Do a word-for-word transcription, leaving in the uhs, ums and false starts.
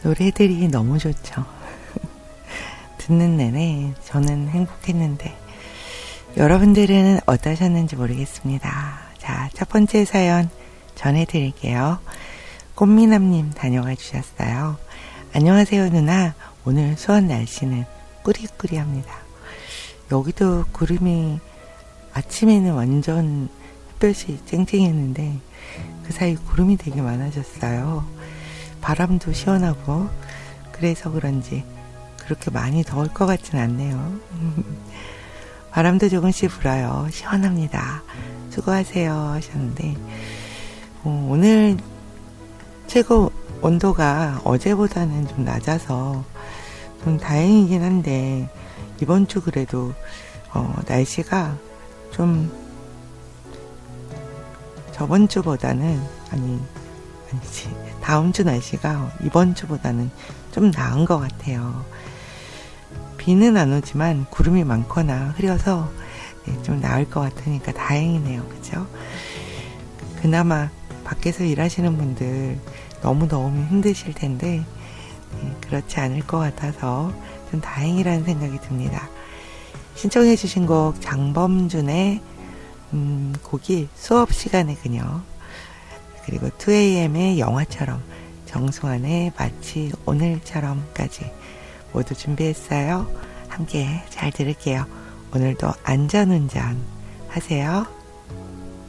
노래들이 너무 좋죠. 듣는 내내 저는 행복했는데 여러분들은 어떠셨는지 모르겠습니다. 자, 첫 번째 사연 전해드릴게요. 꽃미남님 다녀가 주셨어요. 안녕하세요 누나. 오늘 수원 날씨는 꾸리꾸리합니다. 여기도 구름이 아침에는 완전 햇볕이 쨍쨍했는데 그 사이 구름이 되게 많아졌어요. 바람도 시원하고 그래서 그런지 그렇게 많이 더울 것 같진 않네요. 바람도 조금씩 불어요. 시원합니다. 수고하세요 하셨는데 어, 오늘 최고 온도가 어제보다는 좀 낮아서 좀 다행이긴 한데 이번 주 그래도 어, 날씨가 좀 저번 주보다는 아니 아니지 다음 주 날씨가 이번 주보다는 좀 나은 것 같아요. 비는 안 오지만 구름이 많거나 흐려서 네, 좀 나을 것 같으니까 다행이네요. 그죠? 그나마 밖에서 일하시는 분들 너무 더우면 힘드실 텐데 네, 그렇지 않을 것 같아서 좀 다행이라는 생각이 듭니다. 신청해 주신 곡 장범준의 음, 곡이 수업 시간의 그녀, 그리고 투 에이엠의 영화처럼, 정승환의 마치 오늘처럼까지 모두 준비했어요. 함께 잘 들을게요. 오늘도 안전운전 하세요.